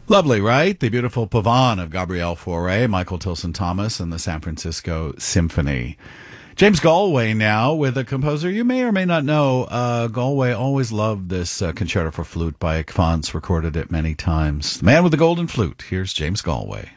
Lovely, right? The beautiful Pavane of Gabrielle Fauré, Michael Tilson Thomas, and the San Francisco Symphony. James Galway now with a composer you may or may not know. Galway always loved this concerto for flute by Ekfons, recorded it many times. The man with the golden flute. Here's James Galway.